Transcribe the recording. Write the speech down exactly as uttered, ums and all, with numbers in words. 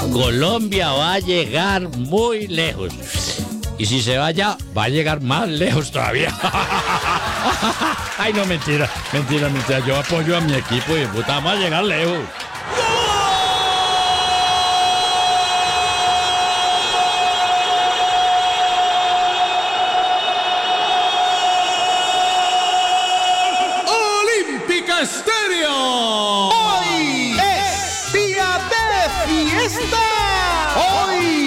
Colombia va a llegar muy lejos. Y si se vaya, va a llegar más lejos todavía. Ay, no, mentira, mentira, mentira. Yo apoyo a mi equipo y puta, vamos a llegar lejos. Olímpica Estéreo. Hoy es día de fiesta. Hoy